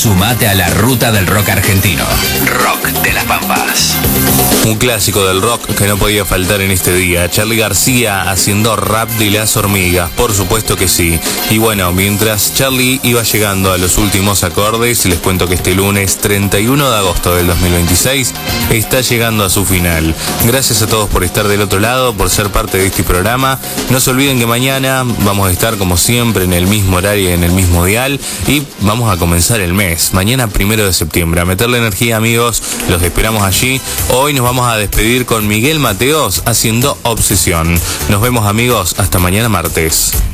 Sumate a la ruta del rock argentino. Rock de las Pampas. Un clásico del rock que no podía faltar en este día. Charly García haciendo Rap de las Hormigas, por supuesto que sí. Y bueno, mientras Charly iba llegando a los últimos acordes, les cuento que este lunes 31 de agosto del 2026 está llegando a su final. Gracias a todos por estar del otro lado, por ser parte de este programa. No se olviden que mañana vamos a estar como siempre en el mismo horario y en el mismo dial, y vamos a comenzar el mes, mañana 1 de septiembre. A meterle energía, amigos, los esperamos allí. Hoy nos vamos a despedir con Miguel Mateos haciendo Obsesión. Nos vemos, amigos, hasta mañana martes.